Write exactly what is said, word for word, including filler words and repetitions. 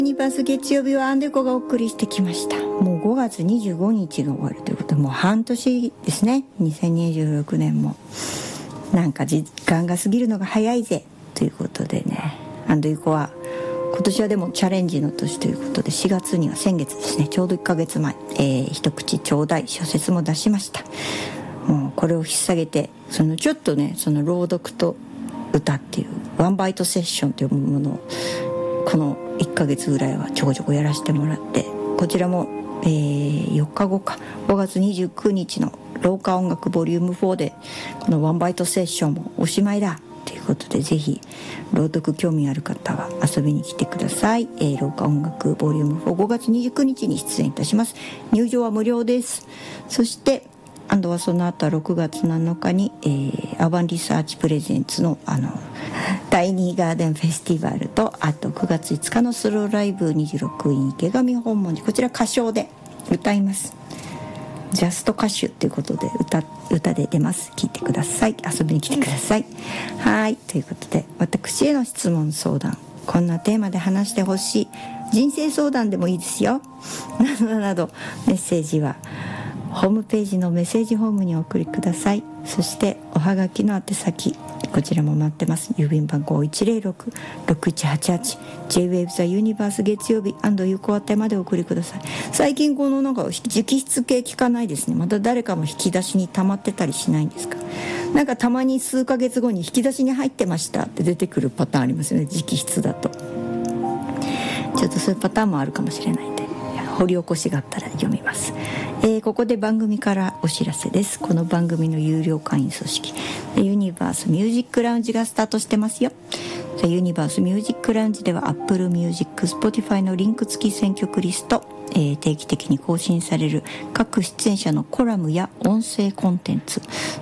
ユニバース月曜日はアンデコがお送りしてきました。もうごがつにじゅうごにちが終わるということで、もう半年ですね。にせんにじゅうろくねんもなんか時間が過ぎるのが早いぜということでね、アンデコは今年はでもチャレンジの年ということで、しがつには先月ですね、ちょうどいっかげつまえ、えー、一口ちょうだい小説も出しました。もうこれを引っ提げて、そのちょっとね、その朗読と歌っていうワンバイトセッションというものをこのいっかげつぐらいはちょこちょこやらせてもらって、こちらも、えー、よっかごかごがつにじゅうくにちの廊下音楽ボリュームフォーでこのワンバイトセッションもおしまいだということで、ぜひ朗読興味ある方は遊びに来てください。えー、廊下音楽ボリュームフォーごがつにじゅうくにちに出演いたします。入場は無料です。そしてアンドはその後はろくがつなのかに、えー、アーバンリサーチプレゼンツのあの第二ガーデンフェスティバルと、あとくがついつかのソロライブにじゅうろくい池上本門寺、こちら歌唱で歌います。ジャスト歌手ということで 歌, 歌で出ます。聞いてください。遊びに来てください。はいということで、私への質問相談、こんなテーマで話してほしい、人生相談でもいいですよなどなどメッセージはホームページのメッセージホームにお送りください。そしておはがきの宛先、こちらも待ってます。郵便番号 いちまるろく ろくいちはちはち ジェイウェーブ ザユニバース月曜日&有効宛てまでお送りください。最近このなんか直筆系聞かないですね。また誰かも引き出しに溜まってたりしないんですか。なんかたまに数ヶ月後に引き出しに入ってましたって出てくるパターンありますよね、直筆だと。ちょっとそういうパターンもあるかもしれないんで、掘り起こしがあったら読みます。えー、ここで番組からお知らせです。この番組の有料会員組織ユニバースミュージックラウンジがスタートしてますよ。ユニバースミュージックラウンジでは Apple Music、Spotify のリンク付き選曲リスト、えー、定期的に更新される各出演者のコラムや音声コンテンツ、